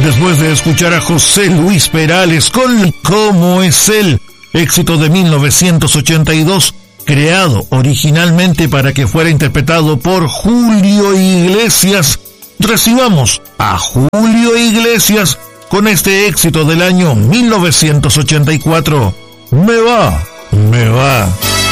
Después de escuchar a José Luis Perales con ¿Cómo es él?, éxito de 1982, creado originalmente para que fuera interpretado por Julio Iglesias, recibamos a Julio Iglesias con este éxito del año 1984, Me va, me va.